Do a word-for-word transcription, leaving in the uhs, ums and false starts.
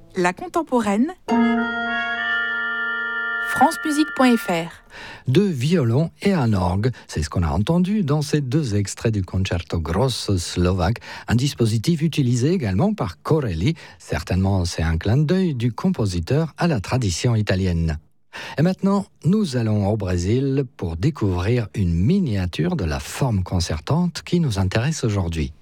La contemporaine, france musique point f r. Deux violons et un orgue, c'est ce qu'on a entendu dans ces deux extraits du Concerto Grosso slovaque, un dispositif utilisé également par Corelli. Certainement, c'est un clin d'œil du compositeur à la tradition italienne. Et maintenant, nous allons au Brésil pour découvrir une miniature de la forme concertante qui nous intéresse aujourd'hui.